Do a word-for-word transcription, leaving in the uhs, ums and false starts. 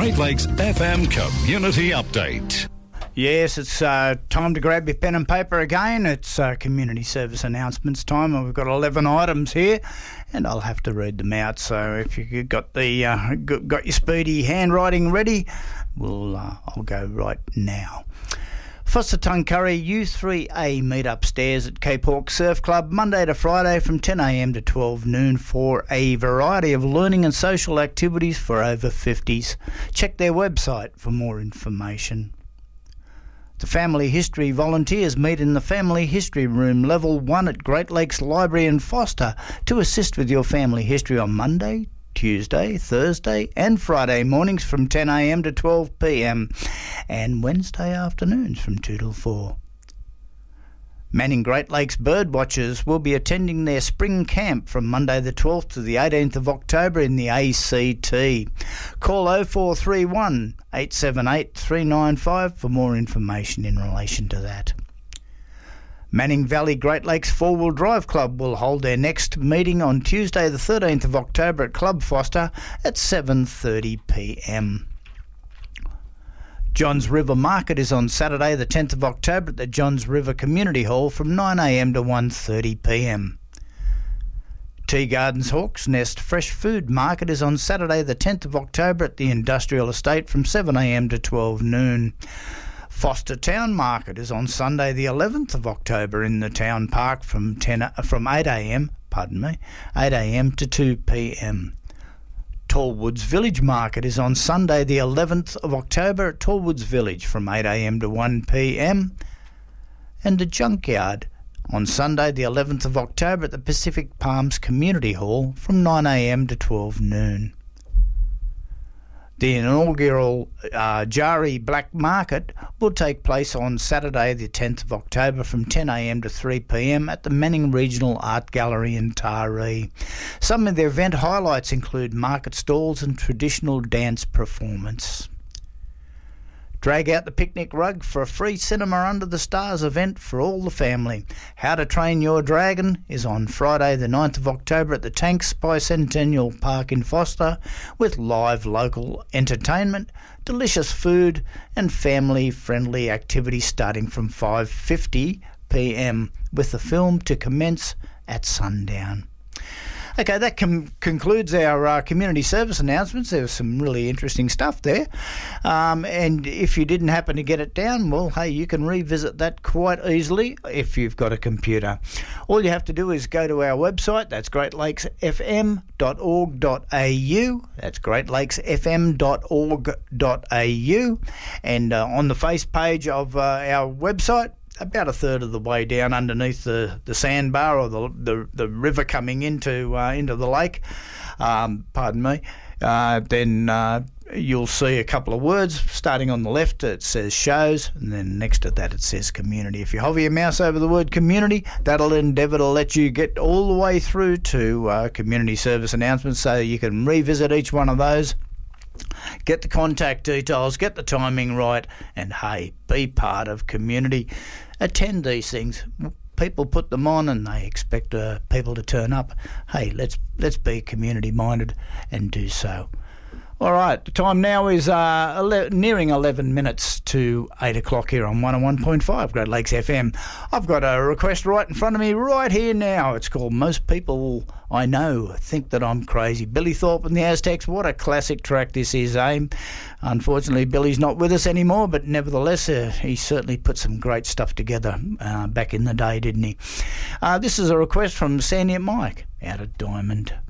Great Lakes F M Community Update. Yes, it's uh, time to grab your pen and paper again. It's uh, community service announcements time, and we've got eleven items here, and I'll have to read them out. So if you've got the uh, got your speedy handwriting ready, we'll uh, I'll go right now. Foster Tuncurry U three A meet upstairs at Cape Hawke Surf Club Monday to Friday from ten a m to twelve noon for a variety of learning and social activities for over fifties. Check their website for more information. The Family History Volunteers meet in the Family History Room, Level one at Great Lakes Library in Foster to assist with your family history on Monday, Tuesday, Thursday and Friday mornings from ten a m to twelve p m and Wednesday afternoons from two till four. Manning Great Lakes Birdwatchers will be attending their spring camp from Monday the twelfth to the eighteenth of October in the A C T. Call oh four three one, eight seven eight, three nine five for more information in relation to that. Manning Valley Great Lakes Four-Wheel Drive Club will hold their next meeting on Tuesday the thirteenth of October at Club Foster at seven thirty p m. Johns River Market is on Saturday the tenth of October at the Johns River Community Hall from nine a m to one thirty p m. Tea Gardens Hawks Nest Fresh Food Market is on Saturday the tenth of October at the Industrial Estate from seven a m to twelve noon. Foster Town Market is on Sunday the eleventh of October in the Town Park from ten from eight a m, pardon me, eight a m to two p m. Tallwoods Village Market is on Sunday the eleventh of October at Tallwoods Village from eight a m to one p m. And the Junkyard on Sunday the eleventh of October at the Pacific Palms Community Hall from nine a m to twelve noon. The inaugural uh, Jari Black Market will take place on Saturday the tenth of October from ten a m to three p m at the Manning Regional Art Gallery in Taree. Some of the event highlights include market stalls and traditional dance performance. Drag out the picnic rug for a free Cinema Under the Stars event for all the family. How to Train Your Dragon is on Friday the ninth of October at the Tanks Bicentennial Park in Foster with live local entertainment, delicious food and family-friendly activities starting from five fifty p m with the film to commence at sundown. Okay, that com- concludes our uh, community service announcements. There was some really interesting stuff there. Um, and if you didn't happen to get it down, well, hey, you can revisit that quite easily if you've got a computer. All you have to do is go to our website. That's great lakes f m dot org dot a u. That's great lakes f m dot org dot a u. And uh, on the face page of uh, our website, about a third of the way down underneath the, the sandbar or the, the the river coming into uh, into the lake, um, pardon me, uh, then uh, you'll see a couple of words. Starting on the left, it says shows, and then next to that it says community. If you hover your mouse over the word community, that'll endeavour to let you get all the way through to uh, community service announcements so you can revisit each one of those. Get the contact details, get the timing right, and hey, be part of community. Attend these things. People put them on and they expect uh, people to turn up. Hey, let's let's be community minded and do so. All right, the time now is uh, ele- nearing eleven minutes to eight o'clock here on one oh one point five Great Lakes F M. I've got a request right in front of me right here now. It's called Most People I Know Think That I'm Crazy. Billy Thorpe and the Aztecs, what a classic track this is, eh? Unfortunately, Billy's not with us anymore, but nevertheless, uh, he certainly put some great stuff together uh, back in the day, didn't he? Uh, this is a request from Sandy and Mike out of Diamond.